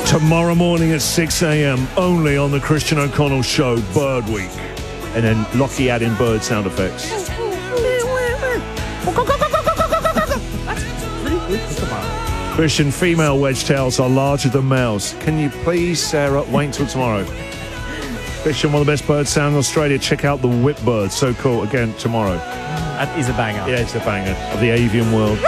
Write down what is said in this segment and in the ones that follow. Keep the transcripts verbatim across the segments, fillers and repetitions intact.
Tomorrow morning at six a.m. only on the Christian O'Connell Show, Bird Week. And then Lockie add in bird sound effects. That's pretty good kookaburra. Christian, female wedge-tails are larger than males. Can you please, Sarah, wait until tomorrow? Christian, one of the best bird sounds in Australia. Check out the whip bird. So cool. Again, tomorrow. That is a banger. Yeah, it's a banger of the avian world.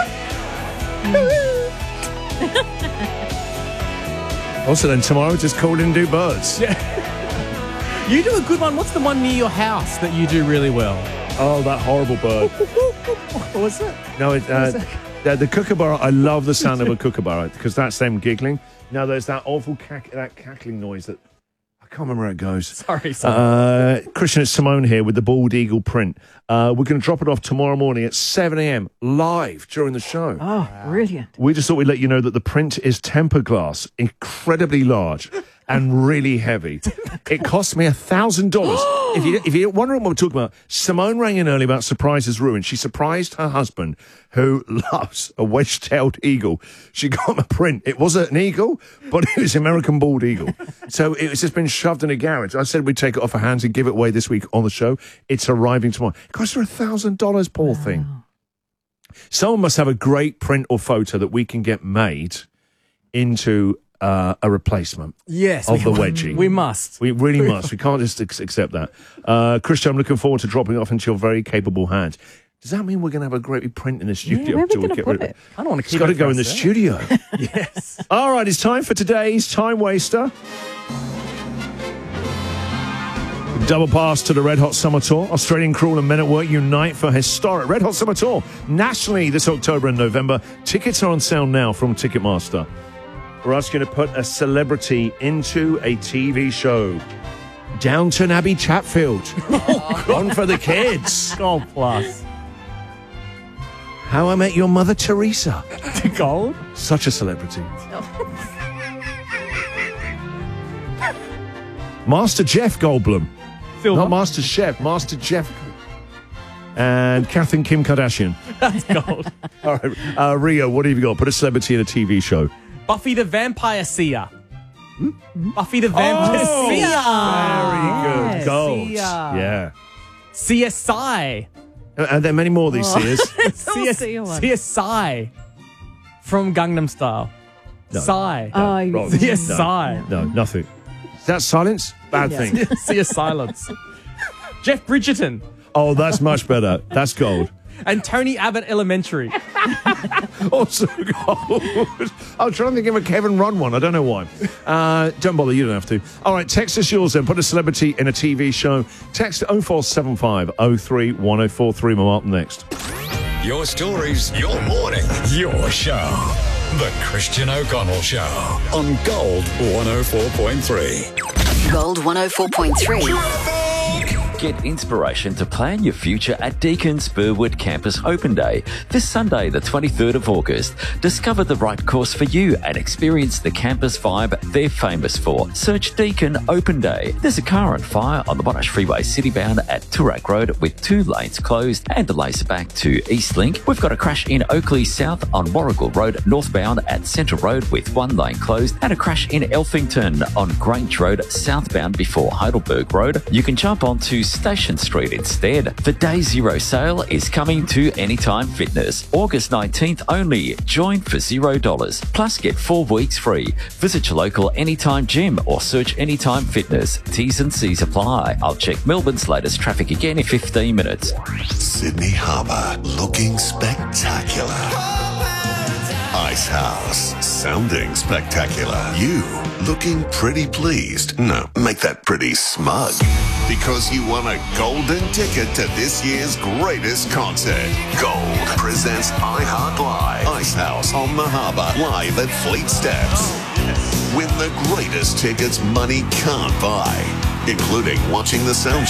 Also, then tomorrow, just call in and do birds. Yeah. You do a good one. What's the one near your house that you do really well? Oh, that horrible bird. What was it? No, it, uh, the, the kookaburra, I love the sound of a kookaburra because that's them giggling. Now, there's that awful cack- that cackling noise that I can't remember where it goes. Sorry, sorry. Uh, Christian, it's Simone here with the bald eagle print. Uh, we're going to drop it off tomorrow morning at seven a.m. live during the show. Oh, brilliant. We just thought we'd let you know that the print is tempered glass, incredibly large and really heavy. It cost me one thousand dollars. If, you, if you're wondering what we're talking about, Simone rang in early about surprises ruined. She surprised her husband, who loves a wedge-tailed eagle. She got him a print. It wasn't an eagle, but it was an American bald eagle. So it was just been shoved in a garage. I said we'd take it off her hands and give it away this week on the show. It's arriving tomorrow. It cost her one thousand dollars, poor wow. thing. Someone must have a great print or photo that we can get made into uh, a replacement yes, of the we, wedgie. We must. We really must. We can't just ex- accept that. Uh, Christian, I'm looking forward to dropping it off into your very capable hands. Does that mean we're going to have a great print in the studio? Yeah, where are we going to put it? I don't want to keep it's got it to go in the there. studio. Yes. All right, it's time for today's Time Waster. Double pass to the Red Hot Summer Tour. Australian crew and Men at Work unite for historic Red Hot Summer Tour nationally this October and November. Tickets are on sale now from Ticketmaster. We're asking you to put a celebrity into a T V show. Downton Abbey Chatfield. On for the kids. Gold plus. How I Met Your Mother Teresa. Gold? Such a celebrity. Master Jeff Goldblum. Silver. Not Master Chef, Master Jeff. And Catherine Kim Kardashian. That's gold. All right, uh, Rio, what have you got? Put a celebrity in a T V show. Buffy the Vampire Seer. Hmm? Buffy the Vampire Oh, Seer. Very good. Yes. Gold. Seer. Yeah. C S I. Uh, And there are many more of these seers. C S- see one. C S I. From Gangnam Style. No. Psy. Oh, you- Wrong. C S I. No, nothing. Is that silence? Bad Yes. thing. C S Silence. Jeff Bridgerton. Oh, that's much better. That's gold. And Tony Abbott Elementary. Also gold. I was trying to think of a Kevin Rudd one. I don't know why. Uh, don't bother. You don't have to. All right, text us yours then. Put a celebrity in a T V show. Text oh four seven five oh three one oh four three. We'll up next. Your stories, your morning, your show. The Christian O'Connell Show on Gold one oh four point three. Gold one oh four point three. Get inspiration to plan your future at Deacon's Burwood Campus Open Day this Sunday, the twenty-third of August. Discover the right course for you and experience the campus vibe they're famous for. Search Deacon Open Day. There's a car on fire on the Monash Freeway citybound at Toorak Road with two lanes closed and a laser back to Eastlink. We've got a crash in Oakley South on Warrigal Road northbound at Centre Road with one lane closed and a crash in Elphington on Grange Road southbound before Heidelberg Road. You can jump onto Station Street instead. The Day Zero sale is coming to Anytime Fitness. August nineteenth only. Join for zero dollars. Plus get four weeks free. Visit your local Anytime Gym or search Anytime Fitness. T's and C's apply. I'll check Melbourne's latest traffic again in fifteen minutes. Sydney Harbour, looking spectacular. Ice House, sounding spectacular. You, looking pretty pleased. No, make that pretty smug. Because you won a golden ticket to this year's greatest concert. Gold presents iHeart Live. Ice House on the Harbour, live at Fleet Steps. Win the greatest tickets money can't buy, including watching the sound